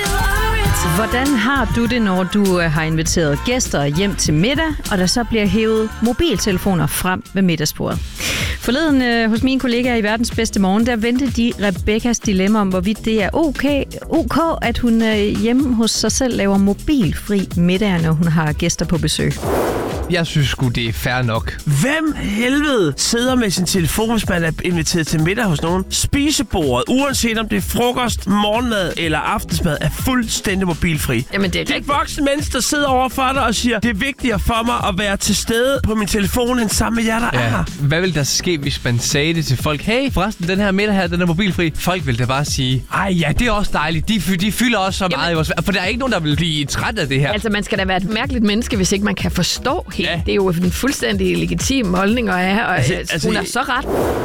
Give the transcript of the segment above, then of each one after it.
Hvordan har du det, når du har inviteret gæster hjem til middag, og der så bliver hævet mobiltelefoner frem ved middagsbordet? Forleden hos mine kollegaer i Verdens Bedste Morgen, der vendte de Rebekkas dilemma om, hvorvidt det er ok, at hun hjemme hos sig selv laver mobilfri middag, når hun har gæster på besøg. Jeg synes sgu, det er fair nok. Hvem helvede sidder med sin telefon, hvis man er inviteret til middag hos nogen? Spisebordet, uanset om det er frokost, morgenmad eller aftensmad, er fuldstændig mobilfri. Jamen, det er ikke voksne mennesker, der sidder over for dig og siger, det er vigtigere for mig at være til stede på min telefon, end sammen med jer, der er her. Hvad ville der ske, hvis man sagde det til folk? Hey, forresten, den her middag her, den er mobilfri. Folk ville da bare sige, ej ja, det er også dejligt. De fylder også så meget i vores... For der er ikke nogen, der vil blive træt af det her. Altså, man skal da være et mærkeligt menneske, hvis ikke man kan forstå helt. Ja. Det er jo en fuldstændig legitim holdning at have, og hun er så ret.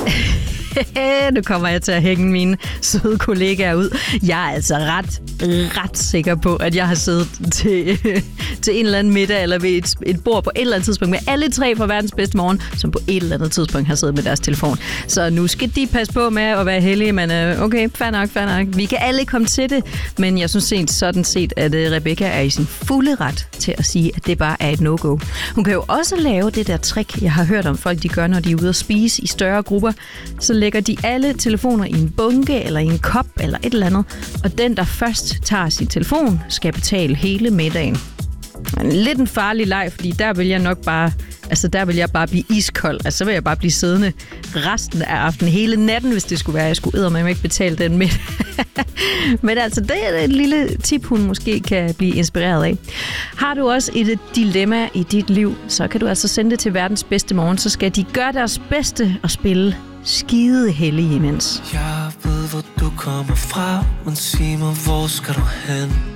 Nu kommer jeg til at hænge mine søde kollegaer ud. Jeg er altså ret sikker på, at jeg har siddet til en eller anden middag eller ved et bord på et eller andet tidspunkt med alle tre fra Verdens Bedste Morgen, som på et eller andet tidspunkt har siddet med deres telefon. Så nu skal de passe på med at være heldige, men okay, fair nok. Vi kan alle komme til det, men jeg synes sådan set, at Rebekka er i sin fulde ret til at sige, at det bare er et no-go. Hun kan jo også lave det der trick, jeg har hørt om folk, de gør, når de er ude at spise i større grupper. Så lægger de alle telefoner i en bunke eller i en kop eller et eller andet, og den, der først tager sin telefon, skal betale hele middagen. Lidt en farlig leg, fordi der vil jeg nok bare... Altså, der vil jeg bare blive iskold. Altså, så vil jeg bare blive siddende resten af aftenen, hele natten, hvis det skulle være. Jeg skulle eddermame ikke betale den midt. Men altså, det er et lille tip, hun måske kan blive inspireret af. Har du også et dilemma i dit liv, så kan du altså sende det til Verdens Bedste Morgen. Så skal de gøre deres bedste og spille skide hellige imens. Jeg ved, hvor du kommer fra, men sig mig, hvor skal du hen?